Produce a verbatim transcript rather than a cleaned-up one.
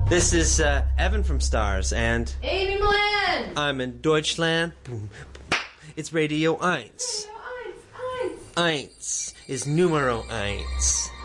This is uh, Evan from Stars, and Amy Milan. I'm in Deutschland. It's Radio Eins. Radio Eins, Eins. Eins is numero eins.